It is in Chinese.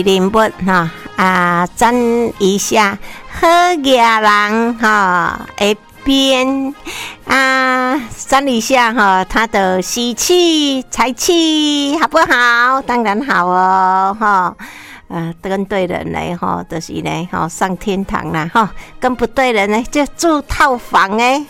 人物赞一下好野人的编赞一下他的喜气财气好不好？当然好哦跟对人呢就是呢上天堂啦跟不对人呢就住套房